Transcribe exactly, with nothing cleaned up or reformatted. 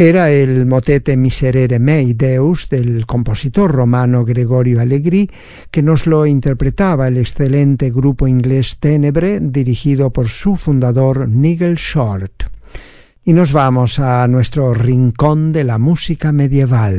Era el motete Miserere Mei Deus del compositor romano Gregorio Allegri, que nos lo interpretaba el excelente grupo inglés Ténebre, dirigido por su fundador Nigel Short. Y nos vamos a nuestro rincón de la música medieval.